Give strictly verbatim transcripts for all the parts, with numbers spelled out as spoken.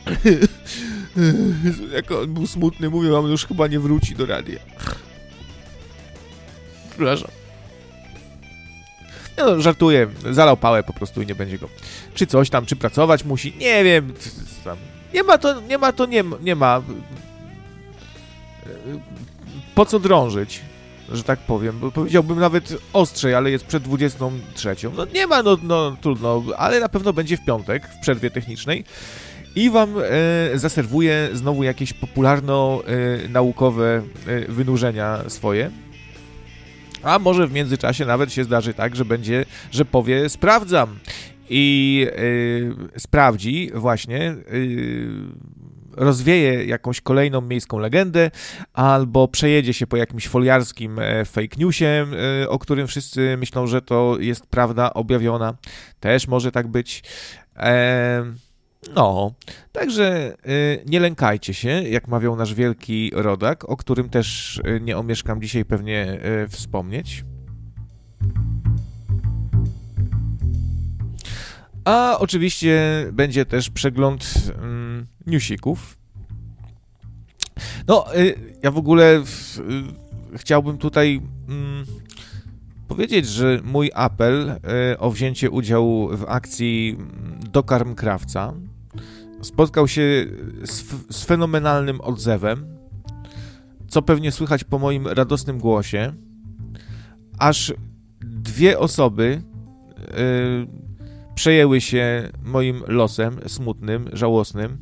Jak on był smutny, mówię wam, już chyba nie wróci do radia. Przepraszam. No, żartuję, zalał pałę po prostu i nie będzie go. Czy coś tam, czy pracować musi, nie wiem. Tam. Nie ma to, nie ma to, nie, nie ma. Po co drążyć, że tak powiem, bo powiedziałbym nawet ostrzej, ale jest przed dwudziestą trzecią. No nie ma, no, no trudno, ale na pewno będzie w piątek, w przerwie technicznej i wam e, zaserwuję znowu jakieś popularno-naukowe e, wynurzenia swoje. A może w międzyczasie nawet się zdarzy tak, że będzie, że powie sprawdzam i yy, sprawdzi właśnie, yy, rozwieje jakąś kolejną miejską legendę albo przejedzie się po jakimś foliarskim e, fake newsie, e, o którym wszyscy myślą, że to jest prawda objawiona. Też może tak być. E, No, także y, nie lękajcie się, jak mawiał nasz wielki rodak, o którym też y, nie omieszkam dzisiaj pewnie y, wspomnieć. A oczywiście będzie też przegląd y, newsików. No, y, ja w ogóle y, chciałbym tutaj y, powiedzieć, że mój apel y, o wzięcie udziału w akcji Dokarm Krawca spotkał się z, z fenomenalnym odzewem, co pewnie słychać po moim radosnym głosie. Aż dwie osoby y, przejęły się moim losem smutnym, żałosnym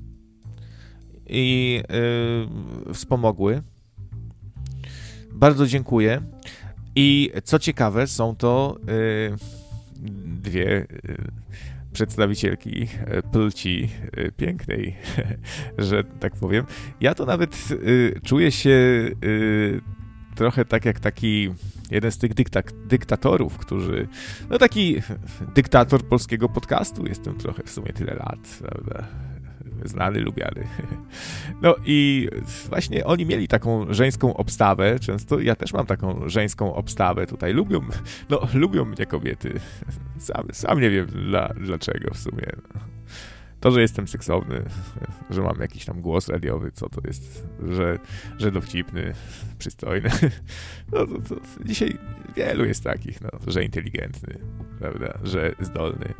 i y, wspomogły. Bardzo dziękuję. I co ciekawe, są to y, dwie y, przedstawicielki płci pięknej, że tak powiem. Ja to nawet y, czuję się y, trochę tak jak taki jeden z tych dykta- dyktatorów, którzy... No taki dyktator polskiego podcastu. Jestem trochę w sumie tyle lat, prawda? Znany, lubiany. No i właśnie oni mieli taką żeńską obstawę, często ja też mam taką żeńską obstawę tutaj. Lubią, no lubią mnie kobiety. Sam, sam nie wiem dla, dlaczego w sumie. To, że jestem seksowny, że mam jakiś tam głos radiowy, co to jest, że, że dowcipny, przystojny. No to, to dzisiaj wielu jest takich, no, że inteligentny, prawda, że zdolny.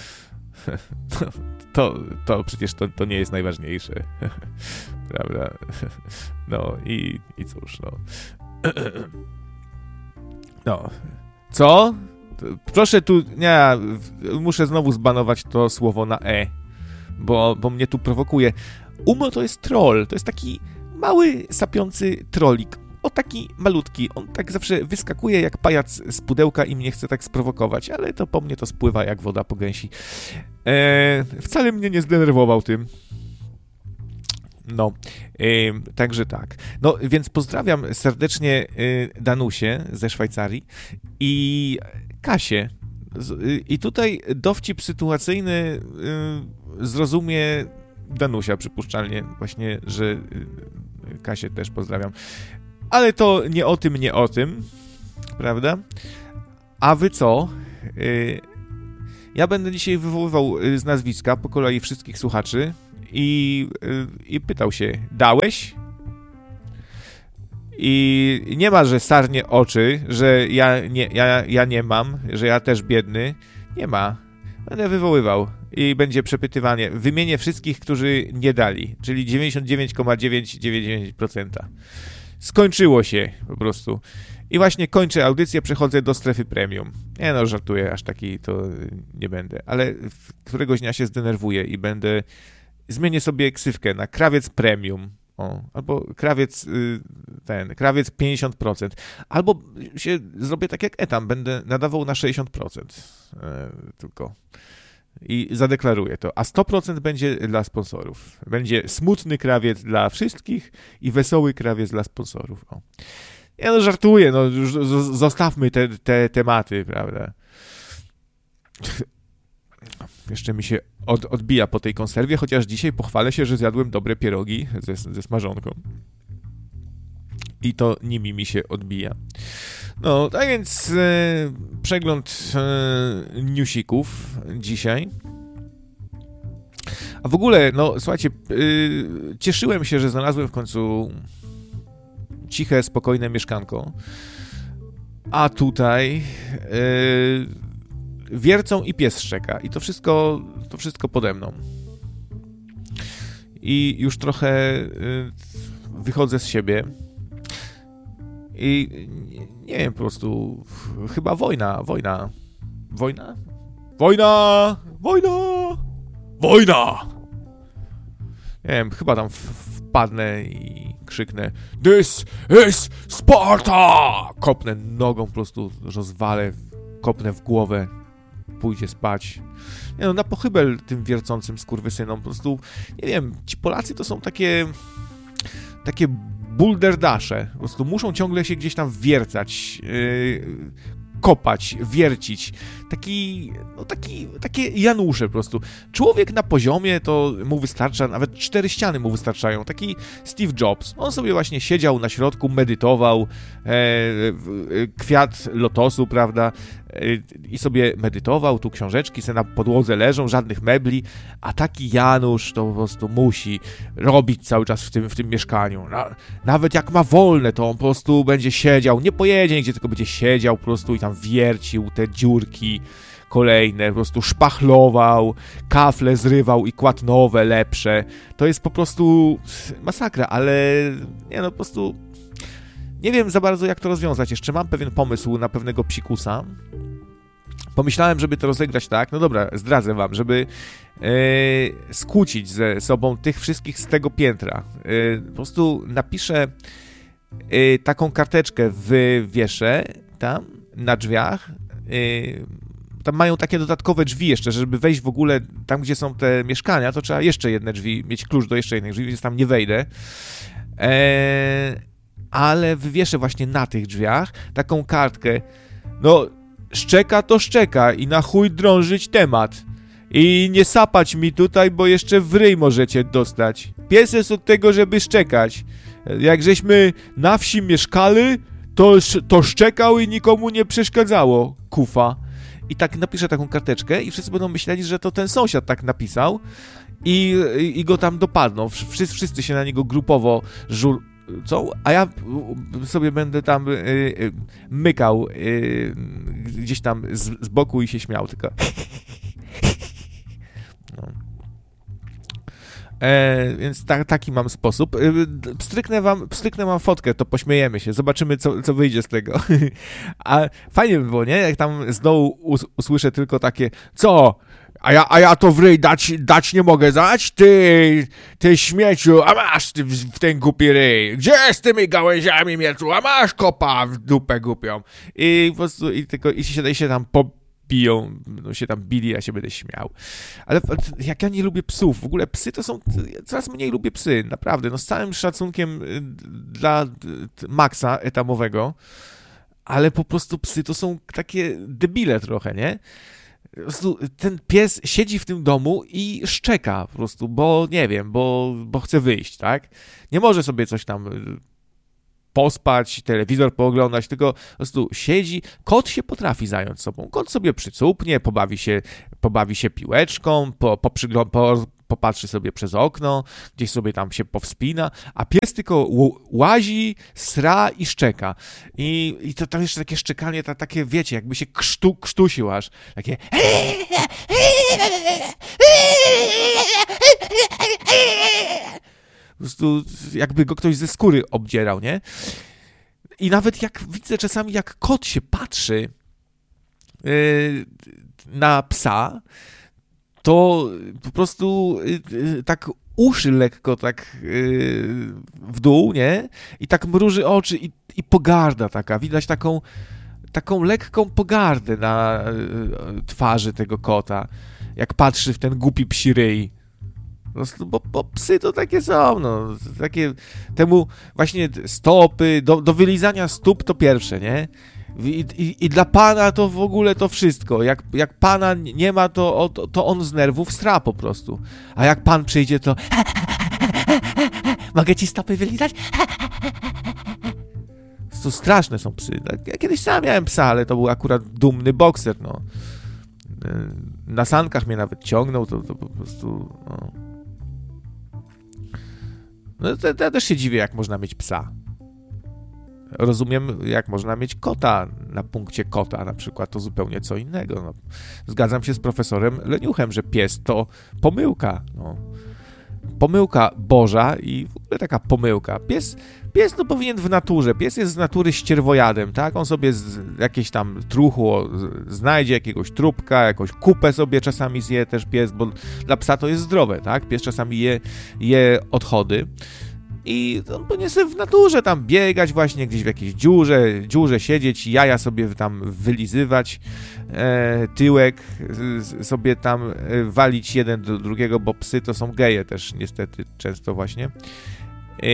To, to przecież to, to nie jest najważniejsze, prawda? No i, i cóż, no. No. Co? Proszę tu, nie, muszę znowu zbanować to słowo na e, bo, bo mnie tu prowokuje. Umo to jest troll, to jest taki mały, sapiący trollik. O, taki malutki. On tak zawsze wyskakuje jak pajac z pudełka i mnie chce tak sprowokować, ale to po mnie to spływa jak woda po gęsi. Eee, wcale mnie nie zdenerwował tym. No, eee, także tak. No, więc pozdrawiam serdecznie e, Danusię ze Szwajcarii i Kasię. I tutaj dowcip sytuacyjny e, zrozumie Danusia przypuszczalnie właśnie, że e, Kasię też pozdrawiam. Ale to nie o tym, nie o tym, prawda? A wy co? Yy, ja będę dzisiaj wywoływał z nazwiska po kolei wszystkich słuchaczy i, yy, i pytał się, dałeś? I nie ma, że sarnie oczy, że ja nie, ja, ja nie mam, że ja też biedny. Nie ma. Będę wywoływał i będzie przepytywanie. Wymienię wszystkich, którzy nie dali, czyli dziewięćdziesiąt dziewięć przecinek dziewięćset dziewięćdziesiąt dziewięć procent. Skończyło się po prostu. I właśnie kończę audycję, przechodzę do strefy premium. Nie no, żartuję, aż taki to nie będę. Ale któregoś dnia się zdenerwuję i będę... Zmienię sobie ksywkę na krawiec premium. O, albo krawiec ten, krawiec pięćdziesiąt procent. Albo się zrobię tak jak Etam, będę nadawał na sześćdziesiąt procent. E, tylko... I zadeklaruję to. A sto procent będzie dla sponsorów. Będzie smutny krawiec dla wszystkich i wesoły krawiec dla sponsorów. O. Ja no żartuję, no już z- zostawmy te, te tematy, prawda. Jeszcze mi się od, odbija po tej konserwie, chociaż dzisiaj pochwalę się, że zjadłem dobre pierogi ze, ze smażonką. I to nimi mi się odbija. No, tak więc e, przegląd e, newsików dzisiaj. A w ogóle, no słuchajcie, yy, cieszyłem się, że znalazłem w końcu ciche, spokojne mieszkanko. A tutaj yy, wiercą i pies szczeka. I to wszystko, to wszystko pode mną. I już trochę yy, wychodzę z siebie. I nie, nie wiem, po prostu chyba wojna, wojna, wojna, wojna, wojna, wojna. Nie wiem, chyba tam wpadnę i krzyknę This is Sparta! Kopnę nogą, po prostu rozwalę, kopnę w głowę, pójdzie spać. Nie no, na pochybel tym wiercącym skurwysynom, po prostu, nie wiem, ci Polacy to są takie, takie bulderdasze, po prostu muszą ciągle się gdzieś tam wiercać, yy, kopać, wiercić. Taki, no taki, takie Janusze po prostu. Człowiek na poziomie to mu wystarcza, nawet cztery ściany mu wystarczają. Taki Steve Jobs. On sobie właśnie siedział na środku, medytował, e, kwiat lotosu, prawda, e, i sobie medytował, tu książeczki se na podłodze leżą, żadnych mebli, a taki Janusz to po prostu musi robić cały czas w tym, w tym mieszkaniu. Na, nawet jak ma wolne, to on po prostu będzie siedział, nie pojedzie nigdzie, tylko będzie siedział po prostu i tam wiercił te dziurki kolejne, po prostu szpachlował, kafle zrywał i kładł nowe, lepsze. To jest po prostu masakra, ale nie no, po prostu nie wiem za bardzo, jak to rozwiązać. Jeszcze mam pewien pomysł na pewnego psikusa. Pomyślałem, żeby to rozegrać tak, no dobra, zdradzę wam, żeby yy, skłócić ze sobą tych wszystkich z tego piętra. Yy, po prostu napiszę yy, taką karteczkę, wywieszę tam na drzwiach. Yy, tam mają takie dodatkowe drzwi jeszcze, żeby wejść w ogóle tam, gdzie są te mieszkania, to trzeba jeszcze jedne drzwi, mieć klucz do jeszcze jednych drzwi, więc tam nie wejdę. Yy, ale wywieszę właśnie na tych drzwiach taką kartkę, no szczeka to szczeka i na chuj drążyć temat. I nie sapać mi tutaj, bo jeszcze w ryj możecie dostać. Pies jest od tego, żeby szczekać. Jak żeśmy na wsi mieszkali, to, to szczekał i nikomu nie przeszkadzało. Kufa. I tak napiszę taką karteczkę i wszyscy będą myśleli, że to ten sąsiad tak napisał i, i, i go tam dopadną. Wszyscy, wszyscy się na niego grupowo żur... Co? A ja sobie będę tam y, y, mykał y, gdzieś tam z, z boku i się śmiał, tylko no. E, więc ta, taki mam sposób. Pstryknę wam, pstryknę wam fotkę, to pośmiejemy się, zobaczymy, co, co wyjdzie z tego. A fajnie by było, nie? Jak tam znowu us, usłyszę tylko takie, co? A ja, a ja to w ryj dać, dać nie mogę dać? Ty, ty śmieciu, a masz ty w, w ten głupi ryj. Gdzie z tymi gałęziami, mieczu? A masz kopa w dupę głupią. I po prostu, i tylko, i się, i się tam pobiją, no się tam bili, ja się będę śmiał. Ale jak ja nie lubię psów, w ogóle psy to są, coraz mniej lubię psy, naprawdę, no z całym szacunkiem dla Maxa etamowego, ale po prostu psy to są takie debile trochę, nie? Po prostu ten pies siedzi w tym domu i szczeka po prostu, bo nie wiem, bo, bo chce wyjść, tak? Nie może sobie coś tam pospać, telewizor pooglądać, tylko po prostu siedzi. Kot się potrafi zająć sobą. Kot sobie przycupnie, pobawi się, pobawi się piłeczką, po, po, po, popatrzy sobie przez okno, gdzieś sobie tam się powspina, a pies tylko łazi, sra i szczeka. I, i to tam jeszcze takie szczekanie, to, takie, wiecie, jakby się krztu, krztusił aż. Takie po prostu jakby go ktoś ze skóry obdzierał, nie? I nawet jak widzę czasami, jak kot się patrzy yy, na psa, to po prostu yy, tak uszy lekko tak yy, w dół, nie? I tak mruży oczy i, i pogarda taka. Widać taką, taką lekką pogardę na yy, twarzy tego kota, jak patrzy w ten głupi psi ryj. No, bo, bo psy to takie są, no, takie, temu właśnie stopy, do, do wylizania stóp to pierwsze, nie? I, i, i dla pana to w ogóle to wszystko, jak, jak pana nie ma, to, to, to on z nerwów stra po prostu, a jak pan przyjdzie, to mogę ci stopy wylizać? To straszne są psy. Ja kiedyś sam miałem psa, ale to był akurat dumny bokser, no. Na sankach mnie nawet ciągnął, to, to po prostu, no. No to, to ja też się dziwię, jak można mieć psa. Rozumiem, jak można mieć kota na punkcie kota, na przykład, to zupełnie co innego. No, zgadzam się z profesorem Leniuchem, że pies to pomyłka. No. Pomyłka Boża i w ogóle taka pomyłka. Pies, pies no powinien w naturze. Pies jest z natury ścierwojadem, tak? On sobie z, jakieś tam truchło znajdzie, jakiegoś trupka, jakąś kupę sobie czasami zje też pies, bo dla psa to jest zdrowe, tak? Pies czasami je, je odchody. I on powinien sobie w naturze tam biegać właśnie gdzieś w jakiejś dziurze, dziurze siedzieć, jaja sobie tam wylizywać, e, tyłek e, sobie tam e, walić jeden do drugiego, bo psy to są geje też niestety często właśnie. E,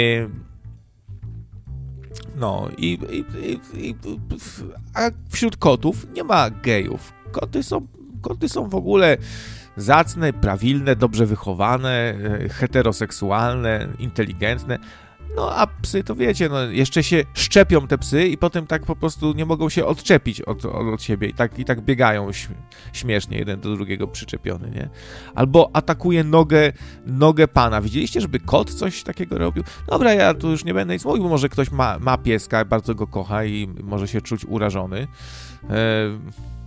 no i, i, i, i a wśród kotów nie ma gejów. Koty są, koty są w ogóle zacne, prawilne, dobrze wychowane, heteroseksualne, inteligentne. No a psy to wiecie, no jeszcze się szczepią te psy i potem tak po prostu nie mogą się odczepić od, od, od siebie i tak, i tak biegają śmiesznie jeden do drugiego przyczepiony, nie? Albo atakuje nogę, nogę pana. Widzieliście, żeby kot coś takiego robił? Dobra, ja tu już nie będę nic mówił, bo może ktoś ma, ma pieska, bardzo go kocha i może się czuć urażony. Eee...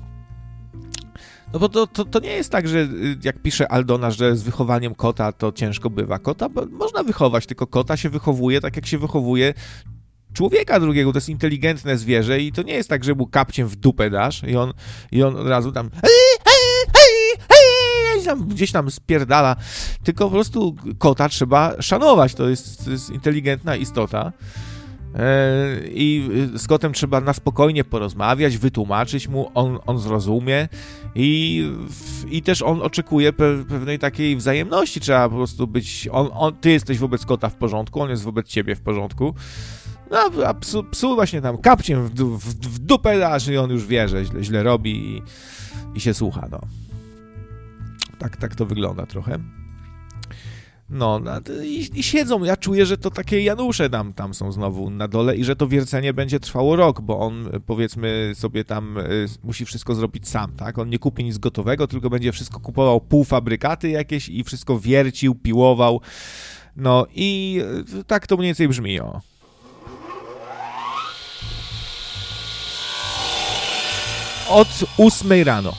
No bo to, to, to nie jest tak, że jak pisze Aldona, że z wychowaniem kota to ciężko bywa. Kota można wychować, tylko kota się wychowuje tak, jak się wychowuje człowieka drugiego. To jest inteligentne zwierzę i to nie jest tak, że mu kapciem w dupę dasz i on, i on od razu tam gdzieś tam spierdala. Tylko po prostu kota trzeba szanować. To jest, to jest inteligentna istota. I z kotem trzeba na spokojnie porozmawiać, wytłumaczyć mu, on, on zrozumie i, i też on oczekuje pe, pewnej takiej wzajemności, trzeba po prostu być, on, on, ty jesteś wobec kota w porządku, on jest wobec ciebie w porządku, no a psu, psu właśnie tam kapciem w, w, w dupę dasz i on już wie, że źle, źle robi i, i się słucha, no. Tak, tak to wygląda trochę. No, i, i siedzą, ja czuję, że to takie Janusze tam, tam są znowu na dole i że to wiercenie będzie trwało rok, bo on, powiedzmy sobie tam, y, musi wszystko zrobić sam, tak? On nie kupi nic gotowego, tylko będzie wszystko kupował półfabrykaty jakieś i wszystko wiercił, piłował, no i y, tak to mniej więcej brzmi, o. Od ósmej rano.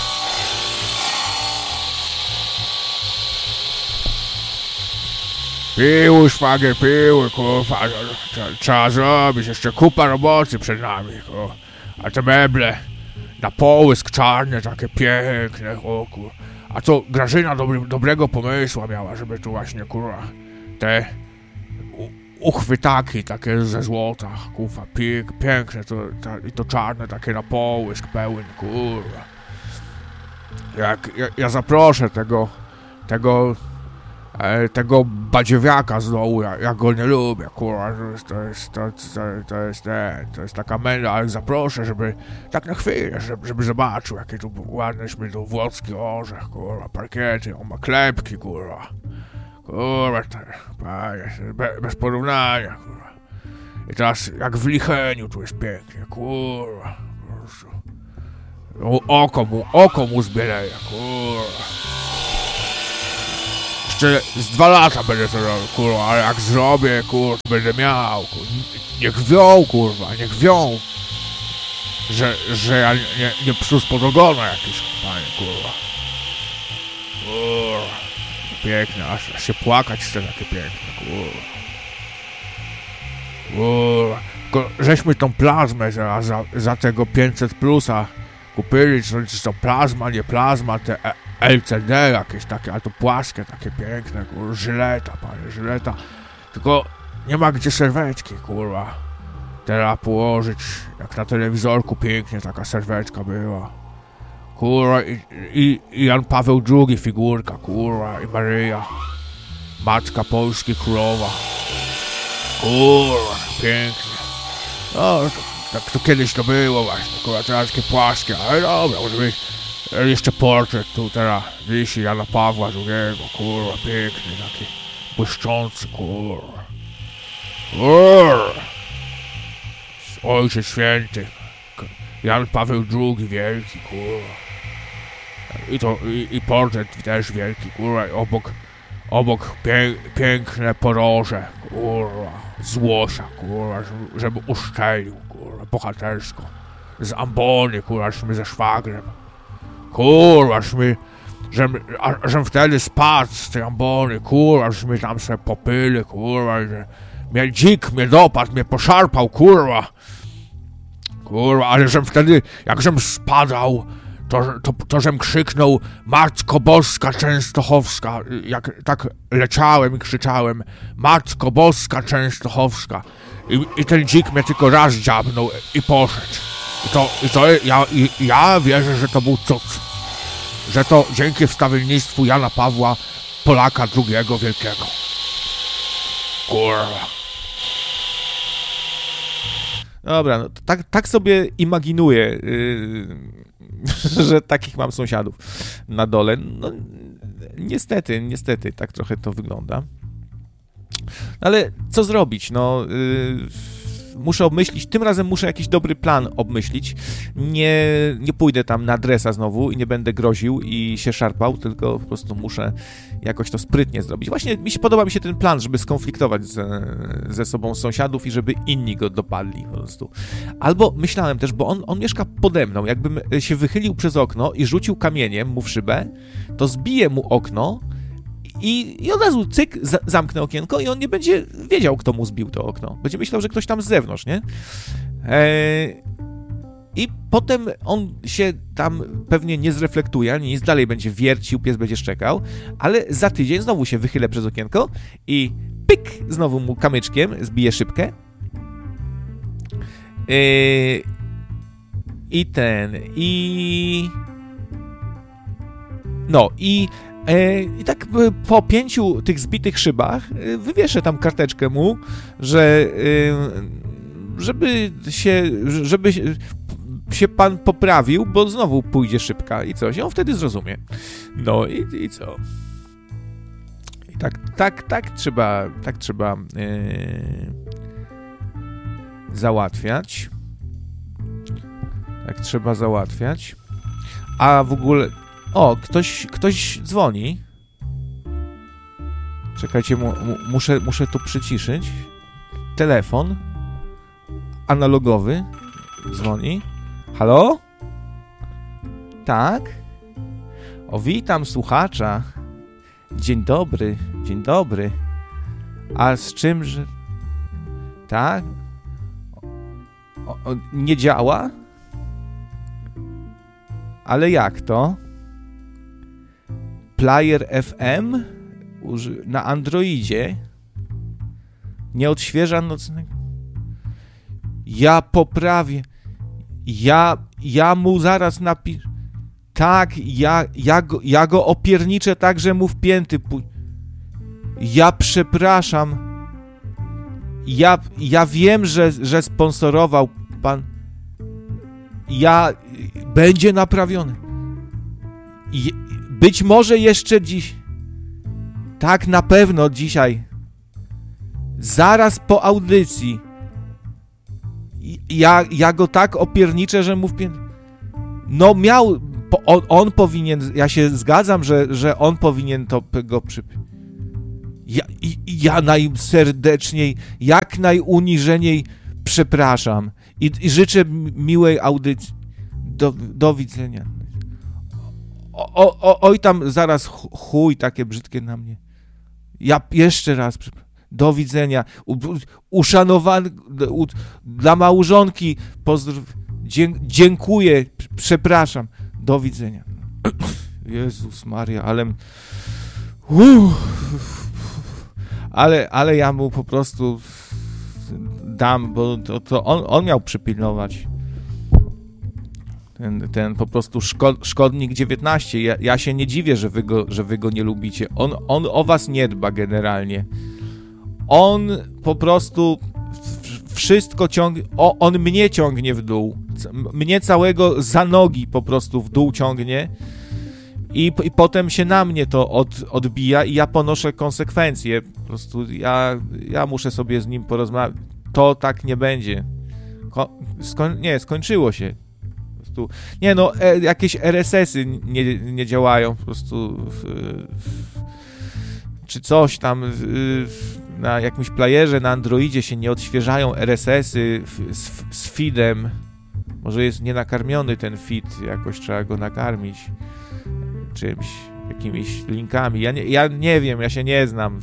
Piły, szwagier, piły, kurwa, trzeba zrobić, jeszcze kupa roboty przed nami, kurwa. A te meble na połysk czarne, takie piękne, o kurwa. A to Grażyna dobry, dobrego pomysłu miała, żeby tu właśnie, kurwa, te u, uchwytaki takie ze złota, kurwa, pięk, piękne, to, ta, i to czarne, takie na połysk pełen, kurwa. Jak, ja, ja zaproszę tego, tego... tego badziewiaka z dołu, ja, ja go nie lubię, kurwa, to jest, to jest, to, to, to jest, nie, to jest taka mędra, ale zaproszę, żeby, tak na chwilę, żeby, żeby zobaczył, jakie tu ładneśmy tu włocki orzech, kurwa, parkiety, on ma klepki, kurwa, kurwa, te, panie, be, bez porównania, kurwa, i teraz jak w Licheniu tu jest pięknie, kurwa, po prostu, o, oko mu, oko mu zbieleje, kurwa. Z dwa lata będę to robił, kurwa, ale jak zrobię, kurwa, będę miał, kurwa. Niech wią, kurwa, niech wią, że, że ja nie, nie psu spod ogona jakiś, panie, kurwa. Kurwa, piękne, aż, aż się płakać chce takie piękne, kurwa. Kurwa, tylko żeśmy tą plazmę za, za, za tego pięćset plusa kupili, czy to plazma, nie plazma, te L C D jakieś takie, ale to płaskie, takie piękne, kurwa, żyleta, panie, żyleta. Tylko nie ma gdzie serwetki, kurwa. Teraz położyć, jak na telewizorku pięknie taka serwetka była. Kurwa, i, i, i Jan Paweł drugi figurka, kurwa, i Maryja. Matka Polski Królowa. Kurwa, pięknie. No, to, tak to kiedyś to było właśnie, kurwa, teraz takie płaskie, ale dobra, może być. Jeszcze portret tu teraz wisi Jana Pawła drugiego, kurwa, piękny, taki błyszczący, kurwa. Kurwa. Ojciec Święty, Jan Paweł drugi wielki, kurwa. I to, i, i portret też wielki, kurwa, i obok, obok pię piękne poroże, kurwa, z łosia, kurwa, żeby uszczelił, kurwa, bohatersko. Z ambony, kurwa, żeśmy ze szwagrem. Kurwa, żeśmy, żem, a, żem wtedy spadł z tej ambony, kurwa, żeśmy tam sobie popyli, kurwa, że mnie dzik mnie dopadł, mnie poszarpał, kurwa. Kurwa, ale żem wtedy, jak żem spadał, to, to, to żem krzyknął Matko Boska Częstochowska, jak tak leciałem i krzyczałem Matko Boska Częstochowska. I, i ten dzik mnie tylko raz dziabnął i poszedł. I to, i to ja, i, ja wierzę, że to był cud. Że to dzięki wstawiennictwu Jana Pawła, Polaka drugiego wielkiego. Kurwa. Dobra, no, tak, tak sobie imaginuję, yy, że takich mam sąsiadów na dole. No, niestety, niestety, tak trochę to wygląda. Ale co zrobić? No, yy, muszę obmyślić, tym razem muszę jakiś dobry plan obmyślić. Nie, nie pójdę tam na dresa znowu i nie będę groził i się szarpał, tylko po prostu muszę jakoś to sprytnie zrobić. Właśnie mi się podoba mi się ten plan, żeby skonfliktować ze, ze sobą sąsiadów i żeby inni go dopadli po prostu. Albo myślałem też, bo on, on mieszka pode mną, jakbym się wychylił przez okno i rzucił kamieniem mu w szybę, to zbije mu okno i, i od razu cyk, za, zamknę okienko i on nie będzie wiedział, kto mu zbił to okno. Będzie myślał, że ktoś tam z zewnątrz, nie? Eee, I potem on się tam pewnie nie zreflektuje, ani nic, dalej będzie wiercił, pies będzie szczekał, ale za tydzień znowu się wychylę przez okienko i pyk, znowu mu kamyczkiem zbiję szybkę. Eee, I ten, i... No, i... I tak po pięciu tych zbitych szybach wywieszę tam karteczkę mu, że żeby się, żeby się pan poprawił, bo znowu pójdzie szybka i coś. I on wtedy zrozumie. No i, i co? I tak, tak, tak trzeba, tak trzeba yy, załatwiać. Tak trzeba załatwiać. A w ogóle... O, ktoś, ktoś dzwoni. Czekajcie, mu, mu, muszę, muszę to przyciszyć. Telefon analogowy dzwoni. Halo? Tak? O, witam słuchacza. Dzień dobry, dzień dobry. A z czym, że... Tak? O, o, nie działa? Ale jak to? Player F M na Androidzie nie odświeża nocnego. Ja poprawię. Ja, ja mu zaraz napiszę. Tak, ja, ja, go, ja go opierniczę tak, że mu w pięty pój... Ja przepraszam. Ja, ja wiem, że, że sponsorował pan. Ja... Będzie naprawiony. Je, być może jeszcze dziś. Tak, na pewno dzisiaj. Zaraz po audycji. Ja, ja go tak opierniczę, że mu w pię... No miał... On, on powinien... Ja się zgadzam, że, że on powinien to go przy... Ja, ja najserdeczniej, jak najuniżeniej przepraszam. I, i życzę miłej audycji. Do, do widzenia. O, o, o, oj tam zaraz chuj takie brzydkie na mnie. Ja jeszcze raz. Do widzenia. U, uszanowany u, dla małżonki pozdrow... Dzie, dziękuję. Przepraszam. Do widzenia. Jezus Maria, ale... Uff, ale, ale ja mu po prostu dam, bo to, to on, on miał przypilnować. Ten, ten po prostu szko, szkodnik dziewiętnaście. Ja, ja się nie dziwię, że wy go, że wy go nie lubicie. On, on o was nie dba generalnie. On po prostu wszystko ciągnie... O, on mnie ciągnie w dół. Mnie całego za nogi po prostu w dół ciągnie. I, i potem się na mnie to od, odbija i ja ponoszę konsekwencje. Po prostu ja, ja muszę sobie z nim porozmawiać. To tak nie będzie. Ko skoń nie, skończyło się. Po prostu, nie no, e, jakieś R S S y nie, nie działają. Po prostu... W, w, czy coś tam na jakimś playerze na Androidzie się nie odświeżają er es esy z, z feedem. Może jest nienakarmiony ten feed, jakoś trzeba go nakarmić czymś, jakimiś linkami. Ja nie, ja nie wiem, ja się nie znam.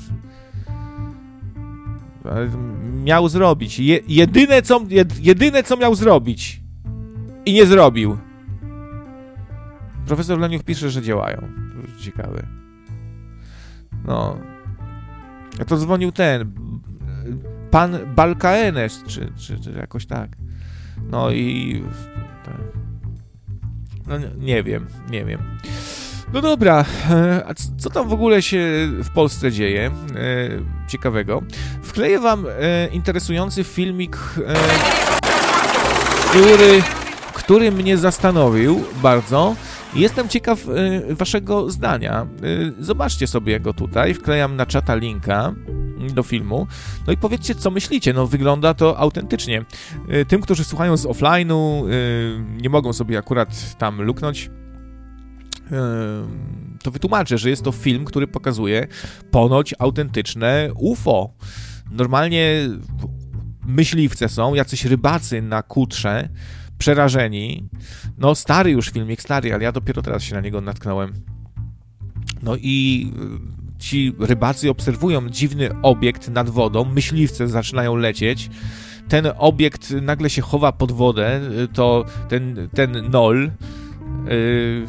Miał zrobić. Je, jedyne, co, jedyne, co miał zrobić i nie zrobił. Profesor Leniuch pisze, że działają. Ciekawe. No. A to dzwonił ten pan Balkaenes, czy, czy, czy jakoś tak. No i... No nie, nie wiem, nie wiem. No dobra, a co tam w ogóle się w Polsce dzieje ciekawego? Wkleję wam interesujący filmik, który, który mnie zastanowił bardzo. Jestem ciekaw waszego zdania. Zobaczcie sobie go tutaj, wklejam na czata linka do filmu. No i powiedzcie, co myślicie. No wygląda to autentycznie. Tym, którzy słuchają z offline'u, nie mogą sobie akurat tam luknąć, to wytłumaczę, że jest to film, który pokazuje ponoć autentyczne U F O. Normalnie myśliwce są, jacyś rybacy na kutrze, przerażeni. No stary już filmik, stary, ale ja dopiero teraz się na niego natknąłem. No i ci rybacy obserwują dziwny obiekt nad wodą, myśliwce zaczynają lecieć, ten obiekt nagle się chowa pod wodę, to ten, ten nol yy,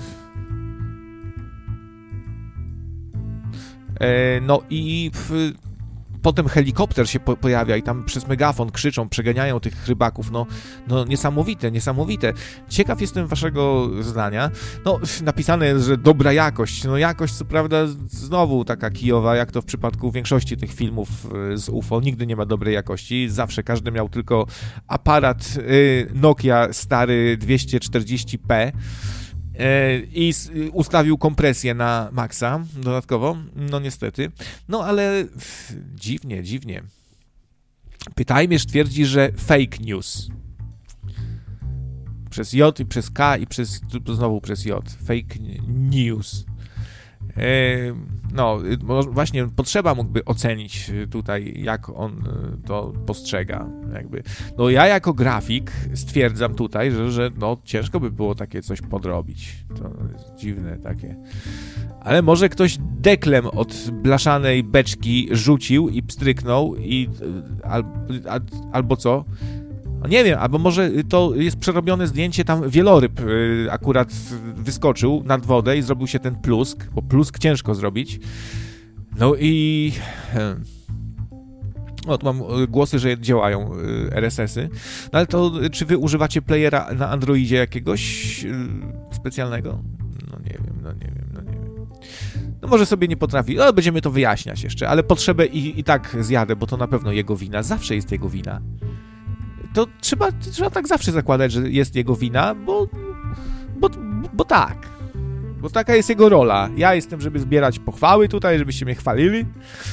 no i w, potem helikopter się po, pojawia i tam przez megafon krzyczą, przeganiają tych rybaków. No, no niesamowite, niesamowite. Ciekaw jestem waszego zdania. No, napisane jest, że dobra jakość. No jakość, co prawda, znowu taka kijowa, jak to w przypadku większości tych filmów z U F O. Nigdy nie ma dobrej jakości. Zawsze każdy miał tylko aparat y, Nokia stary dwieście czterdzieści p. I ustawił kompresję na maksa dodatkowo, no niestety. No ale dziwnie, dziwnie. Pytajmierz twierdzi, że fake news. Przez J i przez K i przez, znowu przez J. Fake news. No, właśnie potrzeba mógłby ocenić tutaj, jak on to postrzega. Jakby. No ja jako grafik stwierdzam tutaj, że, że no, ciężko by było takie coś podrobić. To jest dziwne takie. Ale może ktoś deklem od blaszanej beczki rzucił i pstryknął i al, al, albo co? Nie wiem, albo może to jest przerobione zdjęcie, tam wieloryb akurat wyskoczył nad wodę i zrobił się ten plusk, bo plusk ciężko zrobić. No i... O, tu mam głosy, że działają er es esy. No ale to czy wy używacie playera na Androidzie jakiegoś specjalnego? No nie wiem, no nie wiem, no nie wiem. No może sobie nie potrafi, no będziemy to wyjaśniać jeszcze, ale potrzebę i, i tak zjadę, bo to na pewno jego wina, zawsze jest jego wina. To trzeba, trzeba tak zawsze zakładać, że jest jego wina, bo, bo, bo tak. Bo taka jest jego rola. Ja jestem, żeby zbierać pochwały tutaj, żebyście mnie chwalili.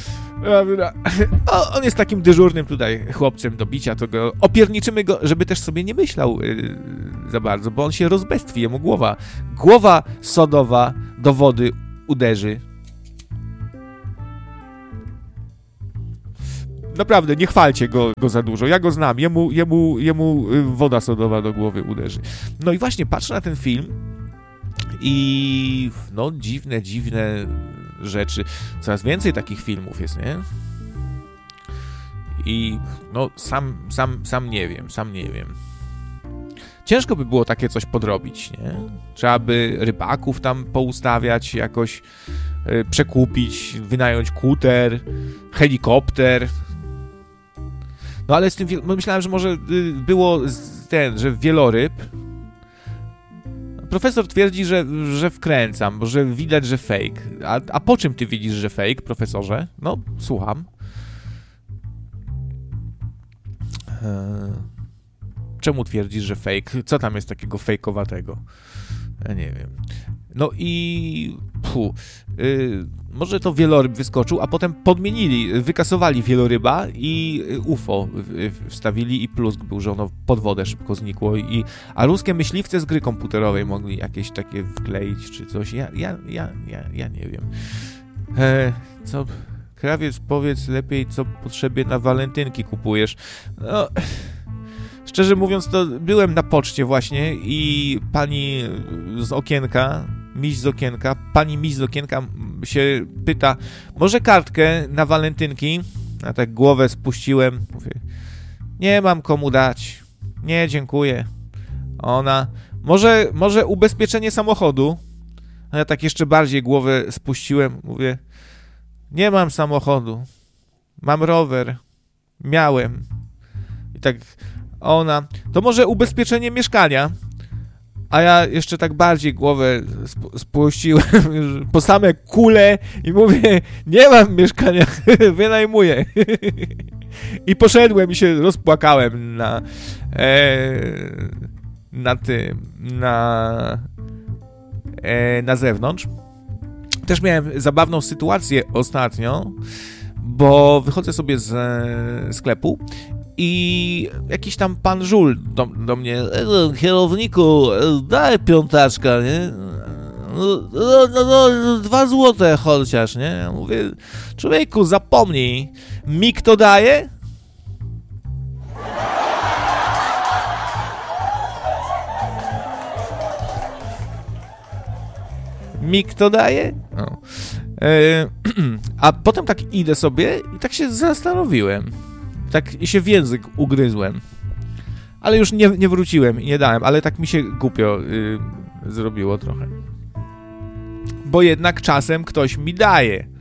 O, on jest takim dyżurnym tutaj chłopcem do bicia, to go opierniczymy go, żeby też sobie nie myślał yy, za bardzo, bo on się rozbestwi, jemu głowa. Głowa sodowa do wody uderzy. Naprawdę, nie chwalcie go, go za dużo. Ja go znam. Jemu, jemu, jemu woda sodowa do głowy uderzy. No i właśnie patrzę na ten film i no dziwne, dziwne rzeczy. Coraz więcej takich filmów jest, nie? I no sam, sam, sam nie wiem, sam nie wiem. Ciężko by było takie coś podrobić, nie? Trzeba by rybaków tam poustawiać, jakoś yy, przekupić, wynająć kuter, helikopter. No ale z tym, myślałem, że może było ten, że wieloryb. Profesor twierdzi, że, że wkręcam, że widać, że fake. A, a po czym ty widzisz, że fake, profesorze? No, słucham. Eee, czemu twierdzisz, że fake? Co tam jest takiego fejkowatego? Ja nie wiem. No i... Puh, yy, może to wieloryb wyskoczył, a potem podmienili, wykasowali wieloryba i U F O wstawili i plusk był, że ono pod wodę szybko znikło. I, a ruskie myśliwce z gry komputerowej mogli jakieś takie wkleić czy coś. Ja, ja, ja, ja, ja nie wiem. E, co... krawiec, powiedz lepiej, co potrzebie na walentynki kupujesz. No, szczerze mówiąc, to byłem na poczcie właśnie i pani z okienka, miś z okienka, pani miś z okienka się pyta, może kartkę na walentynki? Ja tak głowę spuściłem, mówię, nie mam komu dać, nie, dziękuję. Ona, może, może ubezpieczenie samochodu? A ja tak jeszcze bardziej głowę spuściłem, mówię, nie mam samochodu, mam rower, miałem. I tak ona, to może ubezpieczenie mieszkania? A ja jeszcze tak bardziej głowę spu- spuściłem po same kule i mówię, nie mam mieszkania, wynajmuję. I poszedłem i się rozpłakałem na e, na tym, na e, na zewnątrz. Też miałem zabawną sytuację ostatnio, bo wychodzę sobie z e, sklepu i jakiś tam pan żul do, do mnie, e, kierowniku, e, daj piątaczka, nie? No, no, no, no, dwa złote chociaż, nie? Ja mówię, człowieku, zapomnij, mi kto daje? Mi kto daje? No. E, a potem tak idę sobie i tak się zastanowiłem. Tak się w język ugryzłem. Ale już nie, nie wróciłem i nie dałem, ale tak mi się głupio y, zrobiło trochę. Bo jednak czasem ktoś mi daje. Y,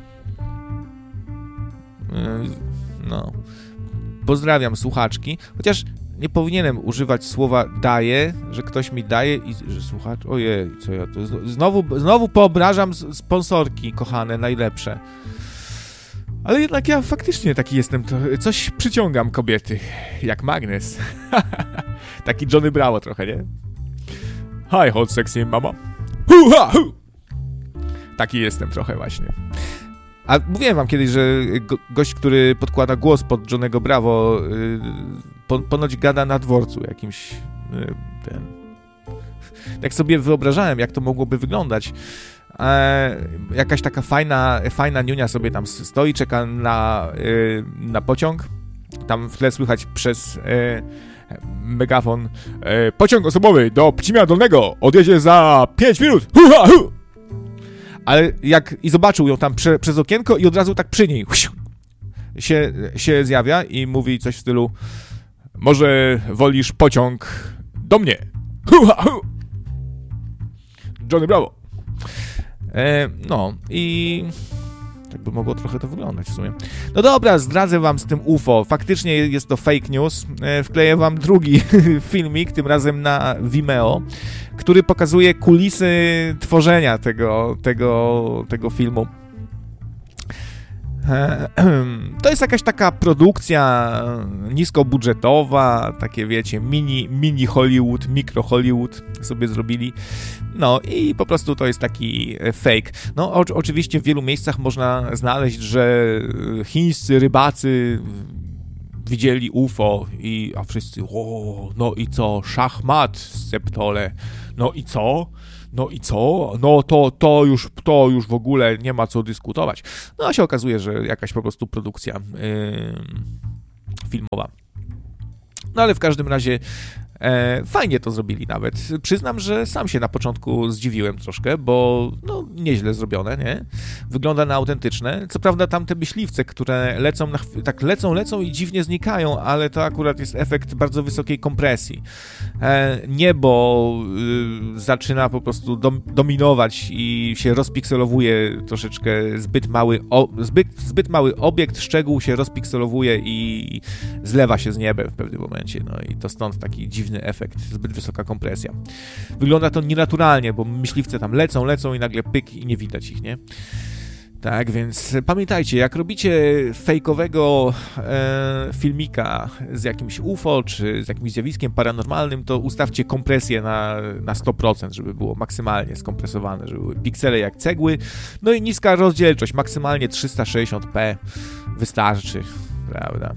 no. Pozdrawiam słuchaczki. Chociaż nie powinienem używać słowa daje, że ktoś mi daje i że słuchacz... Ojej, co ja to... Znowu, znowu poobrażam sponsorki kochane, najlepsze. Ale jednak ja faktycznie taki jestem, to coś przyciągam kobiety, jak magnes. Taki Johnny Bravo trochę, nie? Hi, hot sexy mama. Hu, ha, hu. Taki jestem trochę właśnie. A mówiłem wam kiedyś, że go, gość, który podkłada głos pod Johnny'ego Bravo, yy, po, ponoć gada na dworcu jakimś... Yy, ten... Tak sobie wyobrażałem, jak to mogłoby wyglądać. E, jakaś taka fajna, fajna niunia sobie tam stoi, czeka na, y, na pociąg. Tam w tle słychać przez y, megafon y, pociąg osobowy do Pcimia Dolnego odjedzie za pięć minut. Hu, ha, hu. Ale jak i zobaczył ją tam prze, przez okienko i od razu tak przy niej się, się zjawia i mówi coś w stylu, może wolisz pociąg do mnie. Hu, ha, hu. Johnny Bravo. E, no i tak by mogło trochę to wyglądać w sumie. No dobra, zdradzę wam z tym U F O. Faktycznie jest to fake news. E, wkleję wam drugi filmik, tym razem na Vimeo, który pokazuje kulisy tworzenia tego, tego, tego filmu. To jest jakaś taka produkcja niskobudżetowa, takie wiecie, mini, mini Hollywood, mikro Hollywood sobie zrobili. No i po prostu to jest taki fake. No o, oczywiście w wielu miejscach można znaleźć, że chińscy rybacy widzieli U F O i a wszyscy, o, no i co, szachmat, sceptole, no i co? No i co? No to, to, już, to już w ogóle nie ma co dyskutować. No a się okazuje, że jakaś po prostu produkcja yy, filmowa. No ale w każdym razie e, fajnie to zrobili nawet. Przyznam, że sam się na początku zdziwiłem troszkę, bo no nieźle zrobione, nie? Wygląda na autentyczne. Co prawda tamte myśliwce, które lecą, na chw- tak lecą, lecą i dziwnie znikają, ale to akurat jest efekt bardzo wysokiej kompresji. E, niebo y, zaczyna po prostu dom- dominować i się rozpikselowuje troszeczkę zbyt mały, o, zbyt, zbyt mały obiekt, szczegół się rozpikselowuje i zlewa się z niebem w pewnym momencie. No i to stąd taki dziwny efekt, zbyt wysoka kompresja. Wygląda to nienaturalnie, bo myśliwce tam lecą, lecą i nagle pyk i nie widać ich, nie? Tak, więc pamiętajcie, jak robicie fejkowego e, filmika z jakimś U F O, czy z jakimś zjawiskiem paranormalnym, to ustawcie kompresję na, na sto procent, żeby było maksymalnie skompresowane, żeby były piksele jak cegły, no i niska rozdzielczość, maksymalnie trzysta sześćdziesiąt p wystarczy, prawda?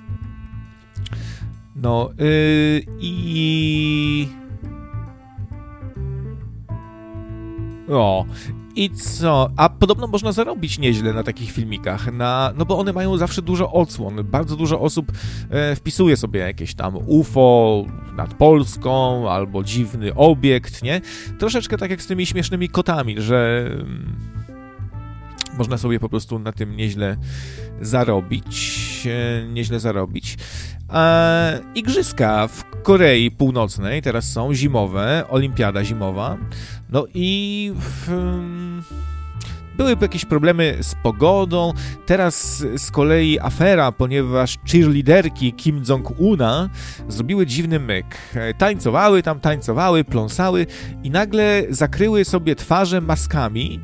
No yy, i... O, I co? A podobno można zarobić nieźle na takich filmikach, na, no bo one mają zawsze dużo odsłon. Bardzo dużo osób e, wpisuje sobie jakieś tam U F O nad Polską albo dziwny obiekt, nie? Troszeczkę tak jak z tymi śmiesznymi kotami, że mm, można sobie po prostu na tym nieźle zarobić. E, nieźle zarobić. E, igrzyska w Korei Północnej teraz są zimowe, olimpiada zimowa. No i w, były jakieś problemy z pogodą. Teraz z kolei afera, ponieważ cheerleaderki Kim Jong-una zrobiły dziwny myk. Tańcowały tam, tańcowały, pląsały i nagle zakryły sobie twarze maskami,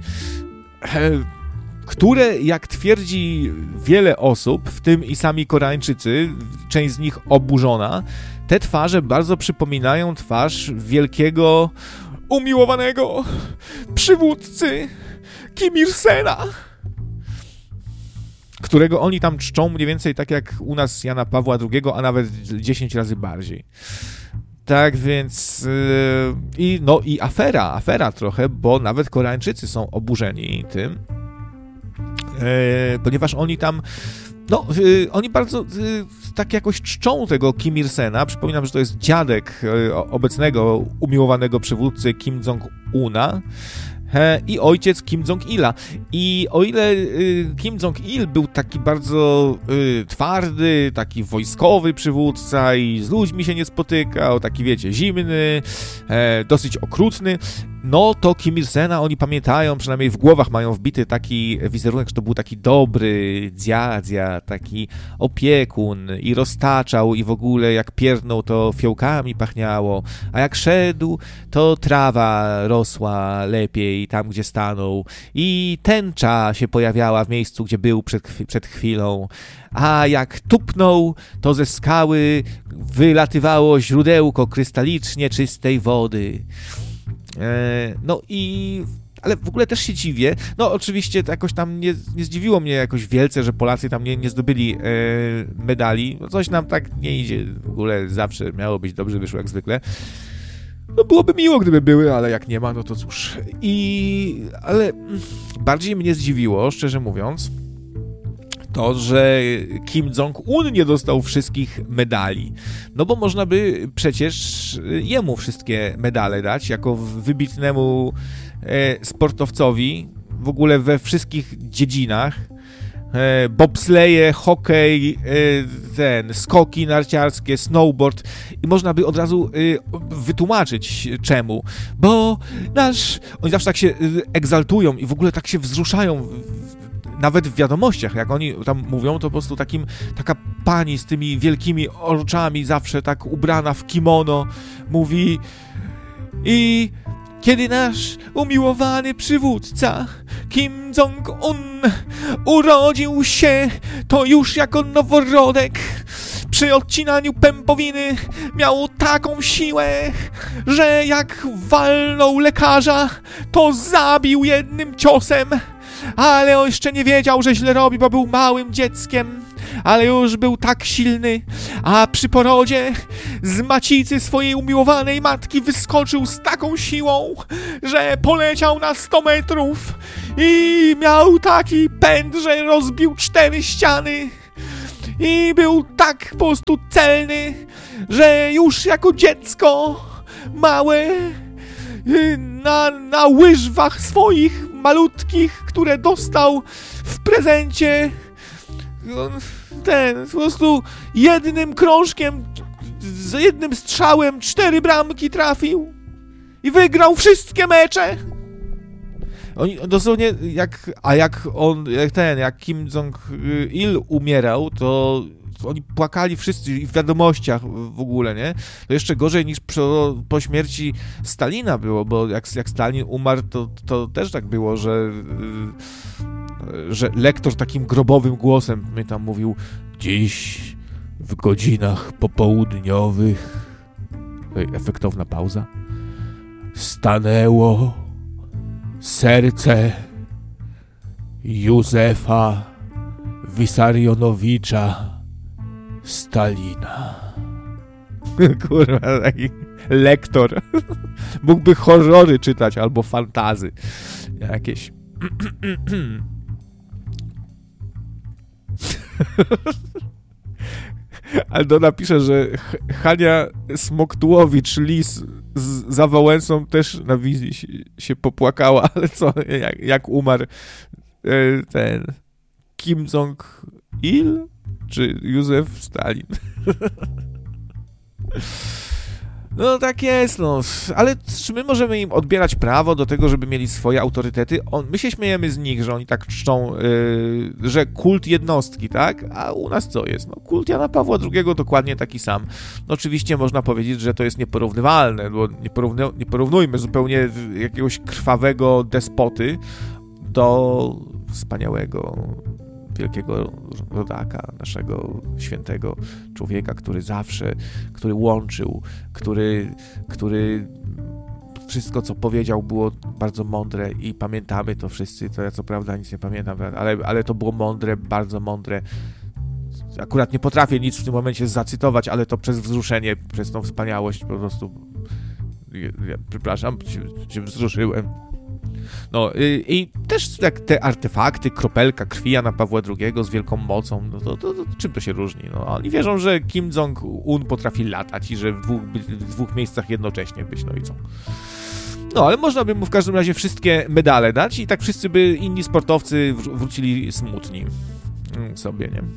które, jak twierdzi wiele osób, w tym i sami Koreańczycy, część z nich oburzona, te twarze bardzo przypominają twarz wielkiego, umiłowanego przywódcy Kim Il-sena, którego oni tam czczą mniej więcej tak jak u nas Jana Pawła drugiego, a nawet dziesięć razy bardziej. Tak więc yy, i no i afera, afera trochę, bo nawet Koreańczycy są oburzeni tym, yy, ponieważ oni tam no, yy, oni bardzo yy, tak jakoś czczą tego Kim Il-sena. Przypominam, że to jest dziadek yy, obecnego umiłowanego przywódcy Kim Jong-una yy, i ojciec Kim Jong-ila. I o ile yy, Kim Jong-il był taki bardzo yy, twardy, taki wojskowy przywódca i z ludźmi się nie spotykał, taki wiecie, zimny, yy, dosyć okrutny, no to Kim Il-sena oni pamiętają, przynajmniej w głowach mają wbity taki wizerunek, że to był taki dobry dziadzia, taki opiekun i roztaczał i w ogóle jak pierdnął to fiołkami pachniało, a jak szedł to trawa rosła lepiej tam, gdzie stanął i tęcza się pojawiała w miejscu, gdzie był przed, przed chwilą, a jak tupnął, to ze skały wylatywało źródełko krystalicznie czystej wody. No i... ale w ogóle też się dziwię. No oczywiście to jakoś tam nie, nie zdziwiło mnie jakoś wielce, że Polacy tam nie, nie zdobyli e, medali. No coś nam tak nie idzie. W ogóle zawsze miało być dobrze, wyszło jak zwykle. No byłoby miło, gdyby były, ale jak nie ma, no to cóż. I... ale bardziej mnie zdziwiło, szczerze mówiąc, to, że Kim Jong-un nie dostał wszystkich medali. No bo można by przecież jemu wszystkie medale dać, jako wybitnemu e, sportowcowi, w ogóle we wszystkich dziedzinach. E, bobsleje, hokej, e, ten, skoki narciarskie, snowboard i można by od razu e, wytłumaczyć czemu. Bo nasz... oni zawsze tak się egzaltują i w ogóle tak się wzruszają nawet w wiadomościach, jak oni tam mówią, to po prostu takim, taka pani z tymi wielkimi oczami, zawsze tak ubrana w kimono, mówi i kiedy nasz umiłowany przywódca Kim Jong-un urodził się, to już jako noworodek przy odcinaniu pępowiny miał taką siłę, że jak walnął lekarza, to zabił jednym ciosem. Ale on jeszcze nie wiedział, że źle robi, bo był małym dzieckiem, ale już był tak silny, a przy porodzie z macicy swojej umiłowanej matki wyskoczył z taką siłą, że poleciał na sto metrów i miał taki pęd, że rozbił cztery ściany i był tak po prostu celny, że już jako dziecko małe na, na łyżwach swoich malutkich, które dostał w prezencie, ten, po prostu jednym krążkiem, z jednym strzałem cztery bramki trafił i wygrał wszystkie mecze. Oni dosłownie, jak, a jak on, jak ten, jak Kim Jong-il umierał, to oni płakali wszyscy w wiadomościach w ogóle, nie? To jeszcze gorzej niż po, po śmierci Stalina było, bo jak, jak Stalin umarł, to, to też tak było, że, że lektor takim grobowym głosem mnie tam mówił: dziś w godzinach popołudniowych, efektowna pauza, stanęło serce Józefa Wissarionowicza Stalina. Kurwa, taki lektor. Mógłby horrory czytać albo fantazy. jakieś... Aldo napisze, że Hania Smoktułowicz, Lis z, za Wałęsą też na wizji się, się popłakała, ale co, jak, jak umarł ten Kim Jong-il czy Józef Stalin? No tak jest, no, ale czy my możemy im odbierać prawo do tego, żeby mieli swoje autorytety? On, my się śmiejemy z nich, że oni tak czczą, yy, że kult jednostki, tak? A u nas co jest? No, kult Jana Pawła drugiego dokładnie taki sam. No, oczywiście można powiedzieć, że to jest nieporównywalne, bo nie, porówny, nie porównujmy zupełnie jakiegoś krwawego despoty do wspaniałego, wielkiego rodaka, naszego świętego człowieka, który zawsze, który łączył, który, który wszystko, co powiedział, było bardzo mądre i pamiętamy to wszyscy, to ja co prawda nic nie pamiętam, ale, ale to było mądre, bardzo mądre. Akurat nie potrafię nic w tym momencie zacytować, ale to przez wzruszenie, przez tą wspaniałość po prostu, ja, przepraszam, się, się wzruszyłem. No i, i też tak te artefakty, kropelka krwi Jana Pawła drugiego z wielką mocą, no to, to, to czym to się różni? No, oni wierzą, że Kim Jong-un potrafi latać i że w dwóch, w dwóch miejscach jednocześnie być, no i co? No, ale można by mu w każdym razie wszystkie medale dać i tak wszyscy by inni sportowcy wr- wrócili smutni sobie, nie?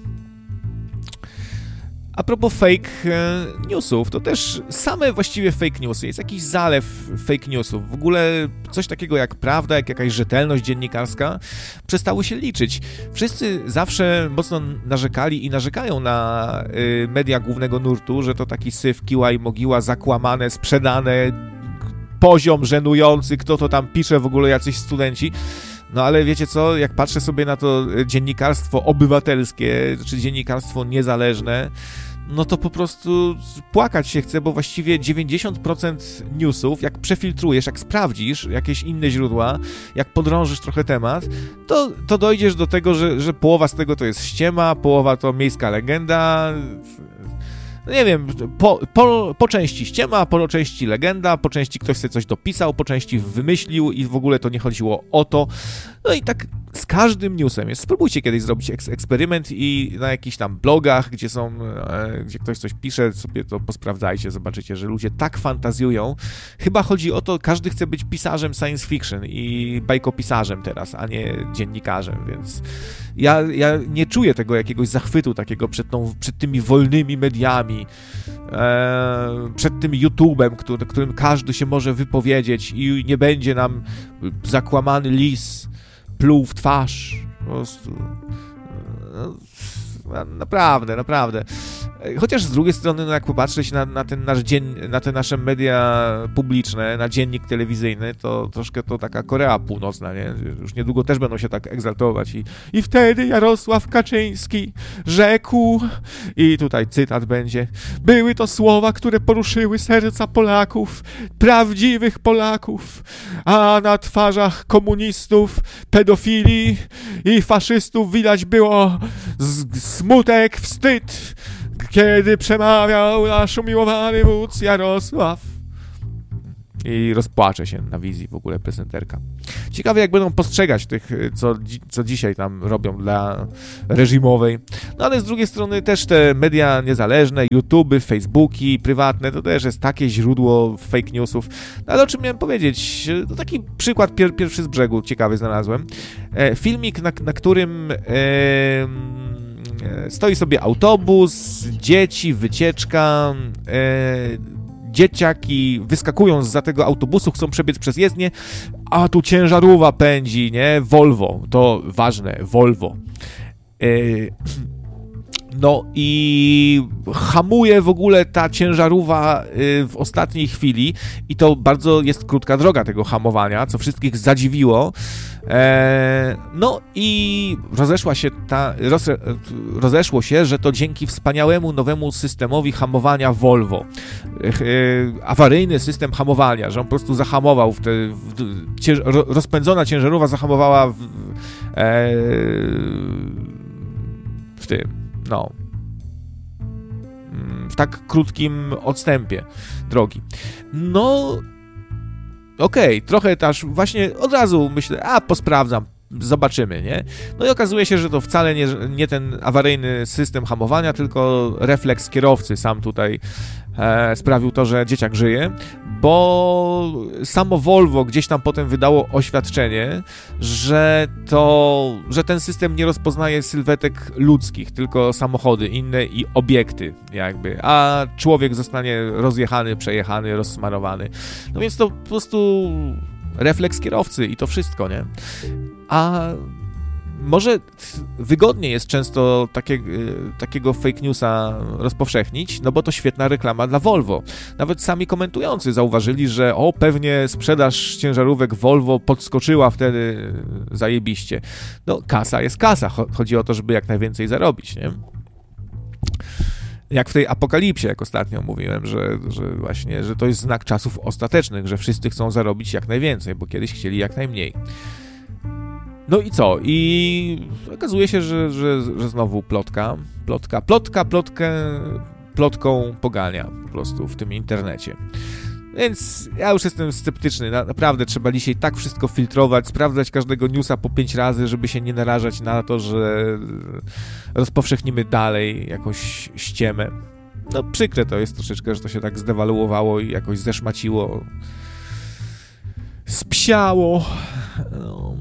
A propos fake newsów, to też same właściwie fake newsy. Jest jakiś zalew fake newsów. W ogóle coś takiego jak prawda, jak jakaś rzetelność dziennikarska przestały się liczyć. Wszyscy zawsze mocno narzekali i narzekają na y, media głównego nurtu, że to taki syf, kiła i mogiła, zakłamane, sprzedane, poziom żenujący, kto to tam pisze, w ogóle jacyś studenci. No ale wiecie co, jak patrzę sobie na to dziennikarstwo obywatelskie, czy dziennikarstwo niezależne, no to po prostu płakać się chce, bo właściwie dziewięćdziesiąt procent newsów, jak przefiltrujesz, jak sprawdzisz jakieś inne źródła, jak podrążysz trochę temat, to, to dojdziesz do tego, że, że połowa z tego to jest ściema, połowa to miejska legenda. Nie wiem, po, po, po części ściema, po części legenda, po części ktoś sobie coś dopisał, po części wymyślił i w ogóle to nie chodziło o to. No i tak z każdym newsem jest. Spróbujcie kiedyś zrobić eks- eksperyment i na jakichś tam blogach, gdzie są, e, gdzie ktoś coś pisze, sobie to posprawdzajcie, zobaczycie, że ludzie tak fantazjują. Chyba chodzi o to, każdy chce być pisarzem science fiction i bajkopisarzem teraz, a nie dziennikarzem, więc ja, ja nie czuję tego jakiegoś zachwytu takiego przed, tą, przed tymi wolnymi mediami, e, przed tym YouTube'em, który, którym każdy się może wypowiedzieć i nie będzie nam zakłamany lis pluł w twarz. Po prostu. No, naprawdę, naprawdę. Chociaż z drugiej strony, no jak popatrzeć na, na, ten nasz dzień, na te nasze media publiczne, na dziennik telewizyjny, to troszkę to taka Korea Północna, nie? Już niedługo też będą się tak egzaltować. I, i wtedy Jarosław Kaczyński rzekł, i tutaj cytat będzie, były to słowa, które poruszyły serca Polaków, prawdziwych Polaków, a na twarzach komunistów, pedofili i faszystów widać było z- smutek, wstyd, kiedy przemawiał nasz umiłowany wódz Jarosław. I rozpłacze się na wizji w ogóle prezenterka. Ciekawe, jak będą postrzegać tych, co, co dzisiaj tam robią dla reżimowej. No ale z drugiej strony też te media niezależne, YouTube'y, Facebooki, prywatne, to też jest takie źródło fake newsów. No ale o czym miałem powiedzieć? To taki przykład pier- pierwszy z brzegu ciekawy znalazłem. E, filmik, na, na którym... E, stoi sobie autobus, dzieci, wycieczka, e, dzieciaki wyskakują zza tego autobusu, chcą przebiec przez jezdnię, a tu ciężarówka pędzi, nie? Volvo, to ważne, Volvo. E, no i hamuje w ogóle ta ciężarówka w ostatniej chwili i to bardzo jest krótka droga tego hamowania, co wszystkich zadziwiło. E, no i rozeszła się ta, roz, rozeszło się, że to dzięki wspaniałemu nowemu systemowi hamowania Volvo. E, awaryjny system hamowania, że on po prostu zahamował, w te, w, cięż, rozpędzona ciężarówka zahamowała w, e, w tym, no, w tak krótkim odstępie drogi. No okej, okay, trochę też właśnie od razu myślę, a posprawdzam, zobaczymy, nie? No i okazuje się, że to wcale nie, nie ten awaryjny system hamowania, tylko refleks kierowcy sam tutaj e, sprawił to, że dzieciak żyje, bo samo Volvo gdzieś tam potem wydało oświadczenie, że to, że ten system nie rozpoznaje sylwetek ludzkich, tylko samochody inne i obiekty jakby, a człowiek zostanie rozjechany, przejechany, rozsmarowany. No więc to po prostu refleks kierowcy i to wszystko, nie? A może wygodnie jest często takie, takiego fake newsa rozpowszechnić, no bo to świetna reklama dla Volvo. Nawet sami komentujący zauważyli, że o, pewnie sprzedaż ciężarówek Volvo podskoczyła wtedy zajebiście. No, kasa jest kasa. Chodzi o to, żeby jak najwięcej zarobić, nie? Jak w tej apokalipsie, jak ostatnio mówiłem, że, że właśnie, że to jest znak czasów ostatecznych, że wszyscy chcą zarobić jak najwięcej, bo kiedyś chcieli jak najmniej. No i co? I okazuje się, że, że, że znowu plotka, plotka, plotka, plotkę, plotką pogania po prostu w tym internecie. Więc ja już jestem sceptyczny, Na, naprawdę trzeba dzisiaj tak wszystko filtrować, sprawdzać każdego newsa po pięć razy, żeby się nie narażać na to, że rozpowszechnimy dalej jakąś ściemę. No przykre to jest troszeczkę, że to się tak zdewaluowało i jakoś zeszmaciło, spsiało. No.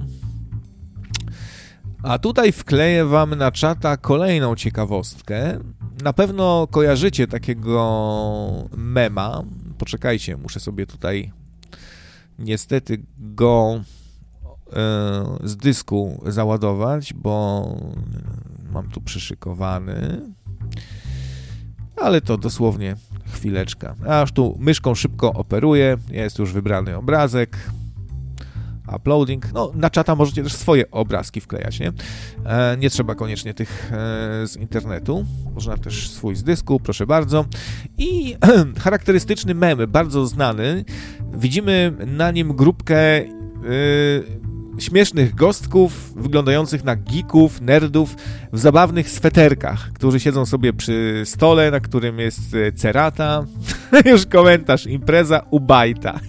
A tutaj wkleję wam na czata kolejną ciekawostkę. Na pewno kojarzycie takiego mema. Poczekajcie, muszę sobie tutaj niestety go e, z dysku załadować, bo mam tu przyszykowany. Ale to dosłownie chwileczka. Aż tu myszką szybko operuję. Jest już wybrany obrazek. Uploading. No, na czata możecie też swoje obrazki wklejać, nie? E, nie trzeba koniecznie tych e, z internetu. Można też swój z dysku, proszę bardzo. I charakterystyczny mem, bardzo znany. Widzimy na nim grupkę e, śmiesznych gostków wyglądających na geeków, nerdów w zabawnych sweterkach, którzy siedzą sobie przy stole, na którym jest cerata. Już komentarz. Impreza u bajta.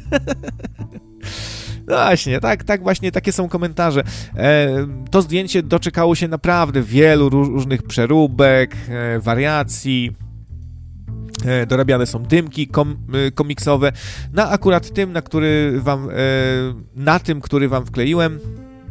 No właśnie, tak, tak właśnie, takie są komentarze. E, to zdjęcie doczekało się naprawdę wielu różnych przeróbek, e, wariacji. E, dorabiane są dymki kom, e, komiksowe. Na akurat tym, na który wam, e, na tym, który wam wkleiłem,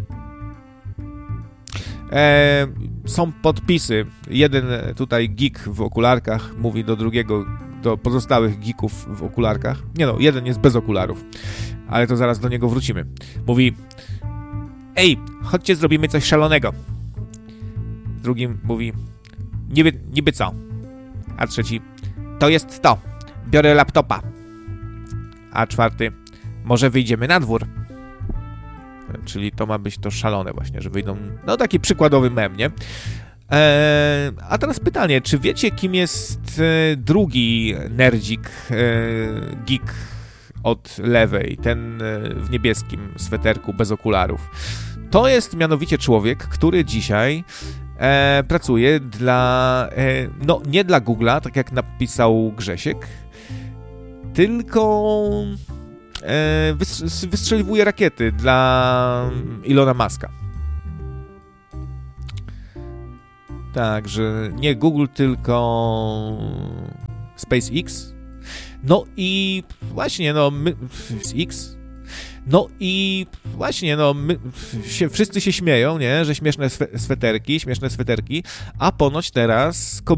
e, są podpisy. Jeden tutaj geek w okularkach mówi do drugiego, do pozostałych geeków w okularkach. Nie no, jeden jest bez okularów. Ale to zaraz do niego wrócimy. Mówi: ej, chodźcie, zrobimy coś szalonego. Drugi mówi: niby, niby co? A trzeci: to jest to. Biorę laptopa. A czwarty: może wyjdziemy na dwór. Czyli to ma być to szalone właśnie, że wyjdą... No taki przykładowy mem, nie? Eee, a teraz pytanie, czy wiecie, kim jest e, drugi nerdzik, e, geek od lewej, ten w niebieskim sweterku bez okularów? To jest mianowicie człowiek, który dzisiaj e, pracuje dla, e, no nie dla Google'a, tak jak napisał Grzesiek, tylko e, wystrzeliwuje rakiety dla Ilona Muska. Tak, że nie Google, tylko SpaceX. No i właśnie, no my, X. No i właśnie, no my, się, wszyscy się śmieją, nie, że śmieszne swe, sweterki, śmieszne sweterki, a ponoć teraz